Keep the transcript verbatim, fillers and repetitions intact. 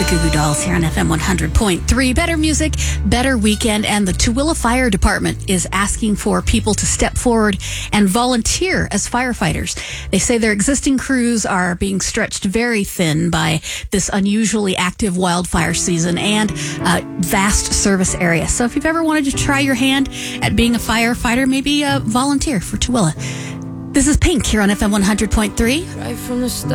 Goo Goo Dolls here on F M one hundred point three. Better music, better weekend, and the Tooele Fire Department is asking for people to step forward and volunteer as firefighters. They say their existing crews are being stretched very thin by this unusually active wildfire season and a vast service area. So if you've ever wanted to try your hand at being a firefighter, maybe uh, volunteer for Tooele. This is Pink here on F M one hundred point three. Right from the start.